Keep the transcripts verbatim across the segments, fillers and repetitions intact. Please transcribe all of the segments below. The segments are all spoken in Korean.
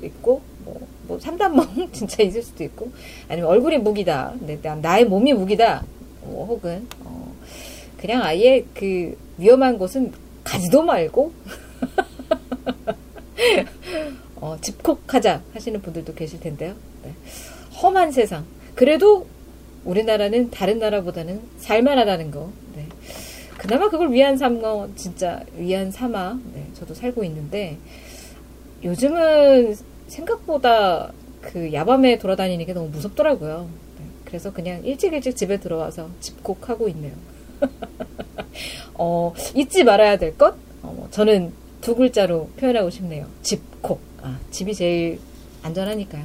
있고, 뭐, 뭐 삼단멍 진짜 있을 수도 있고, 아니면 얼굴이 무기다, 네, 나의 몸이 무기다, 뭐, 혹은 어, 그냥 아예 그 위험한 곳은 가지도 말고 어, 집콕하자 하시는 분들도 계실 텐데요. 네. 험한 세상. 그래도 우리나라는 다른 나라보다는 살만하다는 거. 네. 그나마 그걸 위안 삼어 진짜 위안 삼아 네, 저도 살고 있는데 요즘은 생각보다 그 야밤에 돌아다니는 게 너무 무섭더라고요. 네. 그래서 그냥 일찍 일찍 집에 들어와서 집콕하고 있네요. 어, 잊지 말아야 될 것? 어, 저는 두 글자로 표현하고 싶네요. 집콕. 아, 집이 제일 안전하니까요.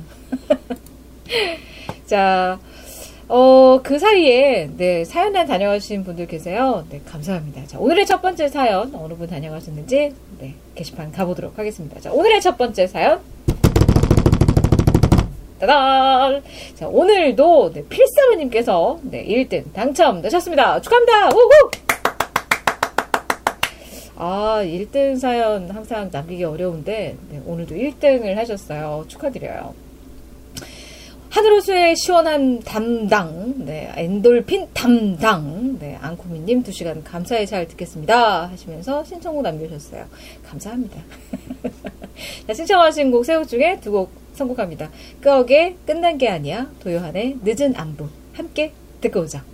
자, 어, 그 사이에, 네, 사연단 다녀가신 분들 계세요. 네, 감사합니다. 자, 오늘의 첫 번째 사연, 어느 분 다녀가셨는지, 네, 게시판 가보도록 하겠습니다. 자, 오늘의 첫 번째 사연. 따단! 자, 오늘도, 네, 필사부님께서, 네, 일 등 당첨되셨습니다. 축하합니다! 우후! 아, 일 등 사연 항상 남기기 어려운데, 네, 오늘도 일 등을 하셨어요. 축하드려요. 하늘호수의 시원한 담당, 네, 엔돌핀 담당, 네, 앙코미님 두 시간 감사히 잘 듣겠습니다. 하시면서 신청곡 남겨주셨어요. 감사합니다. 자, 신청하신 곡 세 곡 중에 두 곡 선곡합니다. 끄억의 끝난 게 아니야, 도요한의 늦은 안부. 함께 듣고 오자.